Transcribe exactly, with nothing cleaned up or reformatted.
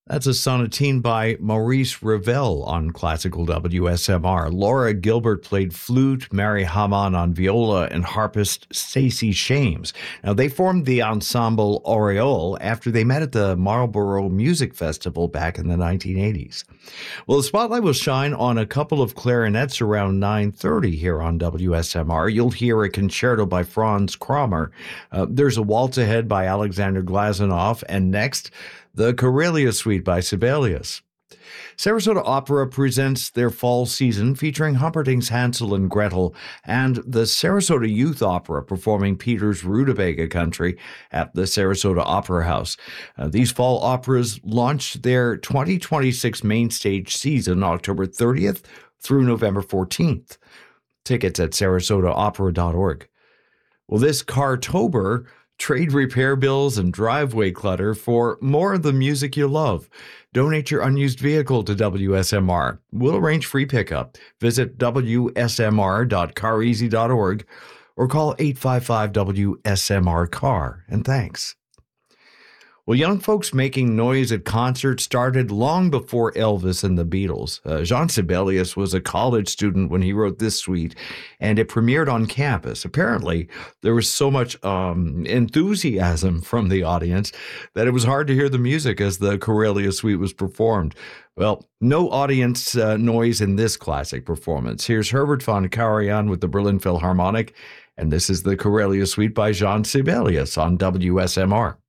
That's a sonatine by Maurice Ravel on classical W S M R. Laura Gilbert played flute, Mary Hamann on viola, and harpist Stacey Shames. Now, they formed the ensemble Aureole after they met at the Marlborough Music Festival back in the nineteen eighties. Well, the spotlight will shine on a couple of clarinets around nine thirty here on W S M R. You'll hear a concerto by Franz Kramer. Uh, there's a waltz ahead by Alexander Glazunov, and next, the Karelia Suite by Sibelius. Sarasota Opera presents their fall season featuring Humperdinck's Hansel and Gretel and the Sarasota Youth Opera performing Peter's Rutabaga Country at the Sarasota Opera House. Uh, these fall operas launched their twenty twenty-six main stage season October thirtieth through November fourteenth. Tickets at sarasota opera dot org. Well, this Cartober, trade repair bills and driveway clutter for more of the music you love. Donate your unused vehicle to W S M R. We'll arrange free pickup. Visit w s m r dot car easy dot org or call eight five five W S M R car. And thanks. Well, young folks making noise at concerts started long before Elvis and the Beatles. Uh, Jean Sibelius was a college student when he wrote this suite, and it premiered on campus. Apparently, there was so much um, enthusiasm from the audience that it was hard to hear the music as the Karelia Suite was performed. Well, no audience uh, noise in this classic performance. Here's Herbert von Karajan with the Berlin Philharmonic, and this is the Karelia Suite by Jean Sibelius on W S M R.